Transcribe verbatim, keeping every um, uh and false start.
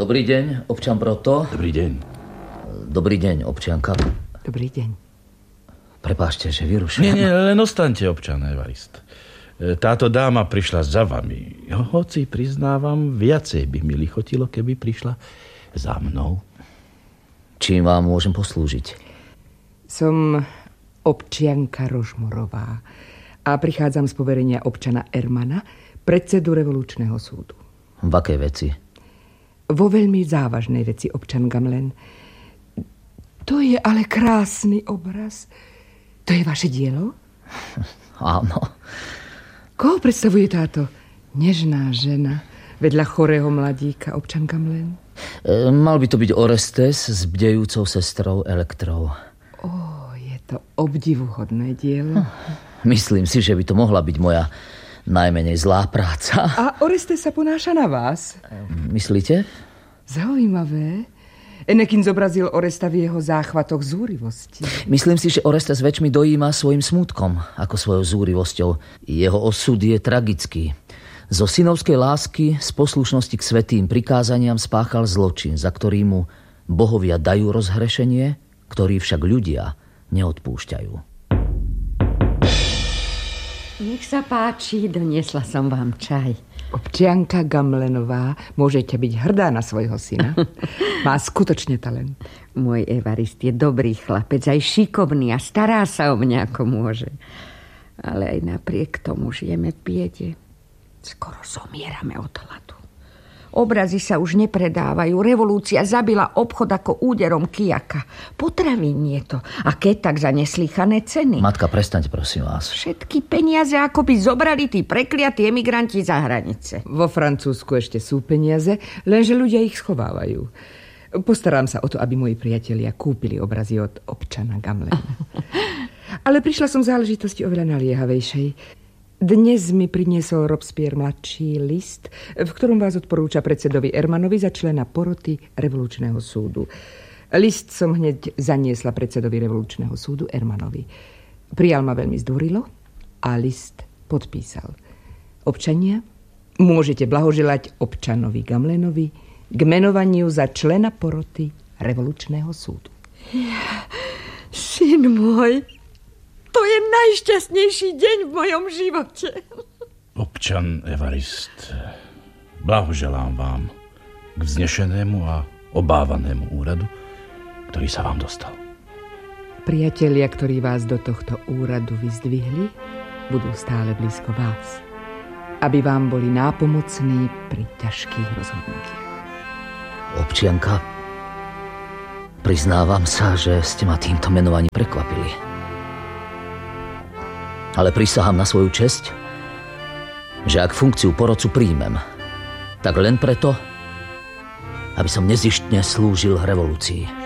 Dobrý deň, občan Broto. Dobrý deň. Dobrý deň, občianka. Dobrý deň. Prepáčte, že vyrušujem. Nie, nie, len ostaňte, občan Evarist. Táto dáma prišla za vami. Hoci, priznávam, viacej by mi lichotilo, keby prišla za mnou. Čím vám môžem poslúžiť? Som občianka Rožmorová a prichádzam z poverenia občana Ermana, predsedu revolučného súdu. V akej veci? Vo veľmi závažnej veci, občan Gamlen. To je ale krásny obraz. To je vaše dielo? Áno. Koho predstavuje táto nežná žena vedľa chorého mladíka, občan Gamlen? E, mal by to byť Orestes s bdejúcou sestrou Elektrou. Ó, je to obdivuhodné dielo. Myslím si, že by to mohla byť moja najmenej zlá práca. A Orestes sa ponáša na vás? Myslíte? Zaujímavé. Enekin zobrazil Oresta v jeho záchvatoch zúrivosti. Myslím si, že Orestes väčšmi dojíma svojim smútkom ako svojou zúrivosťou. Jeho osud je tragický. Zo synovskej lásky, z poslušnosti k svätým prikázaniam spáchal zločin, za ktorý mu bohovia dajú rozhrešenie, ktorý však ľudia neodpúšťajú. Nech sa páči, doniesla som vám čaj. Občianka Gamlenová, môžete byť hrdá na svojho syna. Má skutočne talent. Môj Evarist je dobrý chlapec, aj šikovný a stará sa o mňa ako môže. Ale aj napriek tomu žijeme v biede. Skoro zomierame od hladu. Obrazy sa už nepredávajú. Revolúcia zabila obchod ako úderom kijaka. Potravín nie to. A keď tak za neslýchané ceny. Matka, prestaňte, prosím vás. Všetky peniaze ako by zobrali tí prekliatí emigranti za hranice. Vo Francúzsku ešte sú peniaze, lenže ľudia ich schovávajú. Postarám sa o to, aby moji priatelia kúpili obrazy od občana Gamlena. Ale prišla som v záležitosti oveľa naliehavejšej. Dnes mi priniesol Robespierre mladší list, v ktorom vás odporúča predsedovi Ermanovi za člena poroty revolučného súdu. List som hneď zaniesla predsedovi revolučného súdu Ermanovi. Prijal ma veľmi zdvorilo a list podpísal. Občania, môžete blahoželať občanovi Gamlenovi k menovaniu za člena poroty revolučného súdu. Ja, syn môj, to je najšťastnejší deň v mojom živote. Občan Evarist, blahoželám vám k vznešenému a obávanému úradu, ktorý sa vám dostal. Priatelia, ktorí vás do tohto úradu vyzdvihli, budú stále blízko vás, aby vám boli nápomocní pri ťažkých rozhodnutiach. Občianka, priznávam sa, že ste ma týmto menovaním prekvapili. Ale prisahám na svoju česť, že ak funkciu porodcu príjmem, tak len preto, aby som nezištne slúžil revolúcii.